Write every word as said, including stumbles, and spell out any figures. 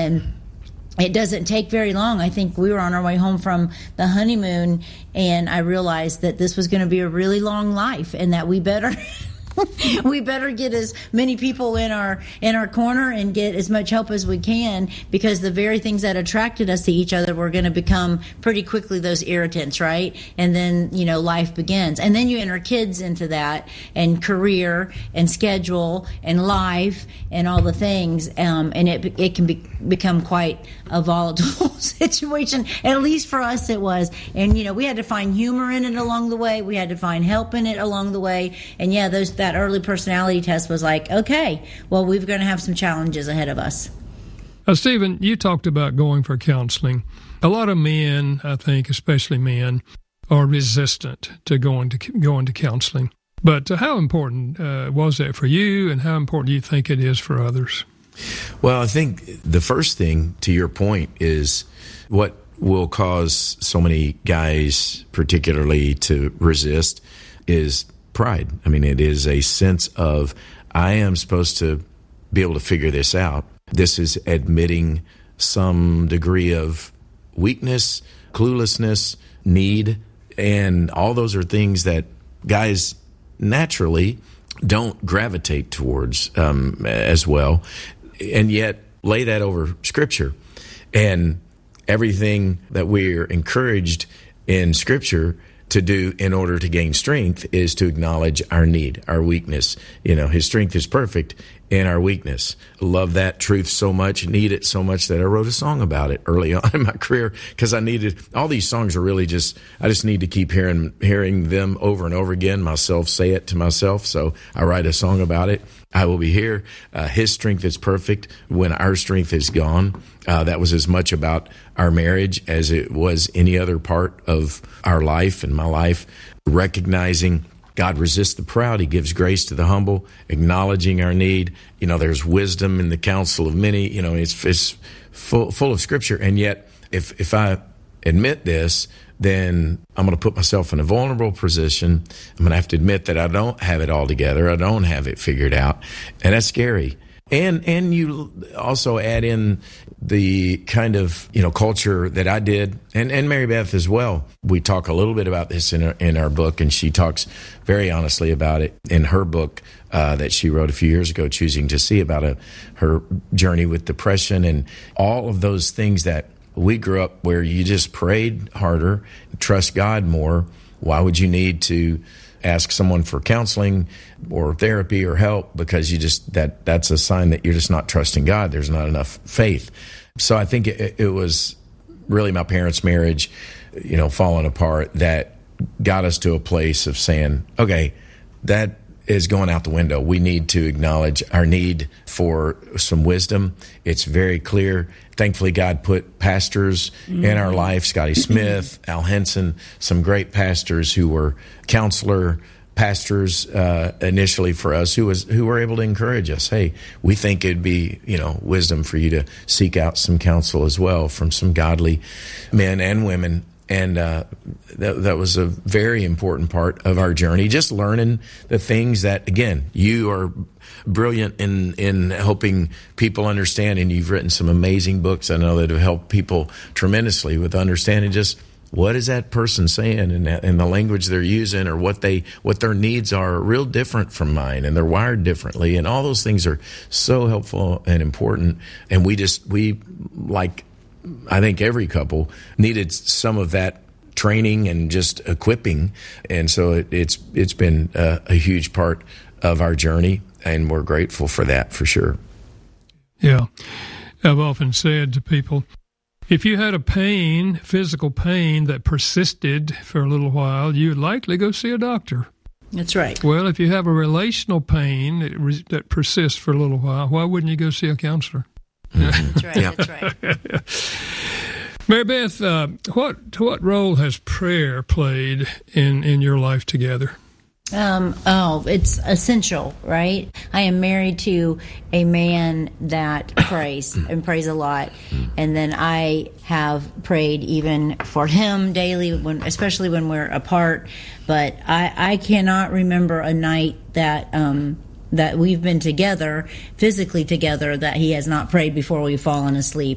And it doesn't take very long. I think we were on our way home from the honeymoon, and I realized that this was going to be a really long life, and that we better we better get as many people in our in our corner and get as much help as we can, because the very things that attracted us to each other were going to become pretty quickly those irritants, right? And then, you know, life begins. And then you enter kids into that, and career and schedule and life and all the things, um, and it it can be, become quite a volatile situation. At least for us it was. And, you know, we had to find humor in it along the way. We had to find help in it along the way. And, yeah, those that early personality test was like, okay, well, we're going to have some challenges ahead of us. Uh, Stephen, you talked about going for counseling. A lot of men, I think, especially men, are resistant to going to going to counseling. But uh, how important uh, was that for you, and how important do you think it is for others? Well, I think the first thing, to your point, is what will cause so many guys particularly to resist is pride. I mean, it is a sense of, I am supposed to be able to figure this out. This is admitting some degree of weakness, cluelessness, need, and all those are things that guys naturally don't gravitate towards um, as well. And yet lay that over Scripture. And everything that we're encouraged in Scripture to do in order to gain strength is to acknowledge our need, our weakness. You know, His strength is perfect in our weakness. Love that truth so much, need it so much that I wrote a song about it early on in my career, because I needed, all these songs are really just, I just need to keep hearing hearing them over and over again, myself say it to myself. So I write a song about it. I will be here. Uh, his strength is perfect when our strength is gone. Uh, that was as much about our marriage as it was any other part of our life and my life. Recognizing God resists the proud. He gives grace to the humble, acknowledging our need. You know, there's wisdom in the counsel of many. You know, it's, it's full, full of Scripture. And yet, if, if I admit this, then I'm going to put myself in a vulnerable position. I'm going to have to admit that I don't have it all together. I don't have it figured out. And that's scary. And and you also add in the kind of, you know, culture that I did, and, and Mary Beth as well. We talk a little bit about this in our, in our book, and she talks very honestly about it in her book uh, that she wrote a few years ago, Choosing to See, about a, her journey with depression and all of those things that we grew up where you just prayed harder, trust God more. Why would you need to ask someone for counseling or therapy or help? Because you just, that that's a sign that you're just not trusting God. There's not enough faith. So I think it, it was really my parents' marriage, you know, falling apart, that got us to a place of saying, okay, that is going out the window. We need to acknowledge our need for some wisdom. It's very clear. Thankfully, God put pastors mm-hmm. in our life, Scotty Smith, Al Henson, some great pastors who were counselor pastors uh, initially for us, who was who were able to encourage us. Hey, we think it'd be, you know, wisdom for you to seek out some counsel as well from some godly men and women. And uh, that, that was a very important part of our journey, just learning the things that, again, you are brilliant in, in helping people understand, and you've written some amazing books, I know, that have helped people tremendously with understanding just what is that person saying, and, and the language they're using, or what they what their needs are real different from mine, and they're wired differently, and all those things are so helpful and important. And we just, we, like, I think every couple needed some of that training and just equipping. And so it, it's it's been a, a huge part of our journey, and we're grateful for that, for sure. Yeah. I've often said to people, if you had a pain, physical pain that persisted for a little while, you'd likely go see a doctor. That's right. Well, if you have a relational pain that, re- that persists for a little while, why wouldn't you go see a counselor? That's right. Yeah. That's right. Mary Beth, uh, what what role has prayer played in, in your life together? Um, oh, it's essential, right? I am married to a man that prays and prays a lot, and then I have prayed even for him daily, when, especially when we're apart. But I, I cannot remember a night that um, that we've been together, physically together, that he has not prayed before we've fallen asleep.